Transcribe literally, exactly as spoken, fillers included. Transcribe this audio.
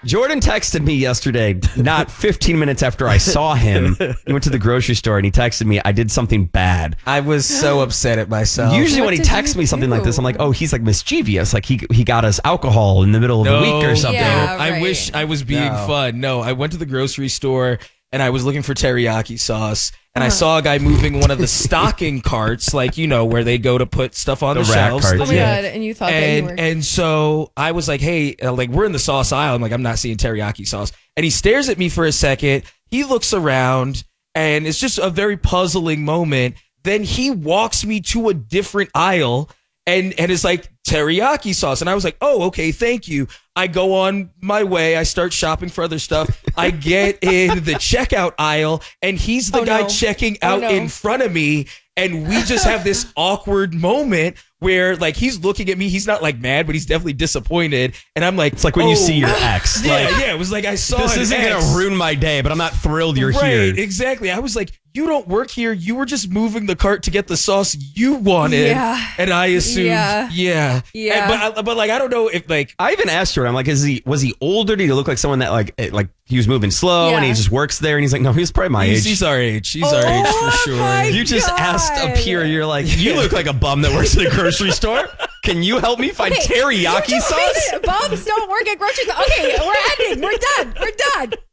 Jordan texted me yesterday, not fifteen minutes after I saw him. He went to the grocery store and he texted me, I did something bad. I was so upset at myself. Usually What when he did texts you me something like do? this, I'm like, oh, he's like mischievous. Like he he got us alcohol in the middle of No. the week or something. Yeah. I right. wish I was being No. fun. No, I went to the grocery store and I was looking for teriyaki sauce. And I Uh-huh. saw a guy moving one of the stocking carts, like, you know, where they go to put stuff on The the, rack shelves. carts, Oh my Yeah. god! And you thought that you And were. and so I was like, hey, uh, like we're in the sauce aisle. I'm like, I'm not seeing teriyaki sauce. And he stares at me for a second. He looks around and it's just a very puzzling moment. Then he walks me to a different aisle and and is like, teriyaki sauce. And I was like, oh, okay, thank you. I go on my way. I start shopping for other stuff. I get in the checkout aisle and he's the Oh, guy no. checking Oh, out no. in front of me. And we just have this awkward moment where like he's looking at me. He's not like mad, but he's definitely disappointed. And I'm like, It's like when you oh, see your ex. Yeah, Like, yeah. It was like I saw this an isn't ex. going to ruin my day, but I'm not thrilled you're right, here. exactly. I was like, you don't work here. You were just moving the cart to get the sauce you wanted. Yeah. And I assumed, Yeah. yeah. Yeah. And- but, but like, I don't know if like, I even asked Jordan, I'm like, is he was he older? Did he look like someone that like it- like he was moving slow and he Yeah. just works there? And he's like, no, he's probably my he's, age. he's our age. He's our Oh age for sure. my You just God. asked up here. You're like, you look like a bum that works at a grocery store. Can you help me find Okay, teriyaki you just sauce? made it. Bums don't work at grocery stores. Okay, we're ending. We're done. We're done.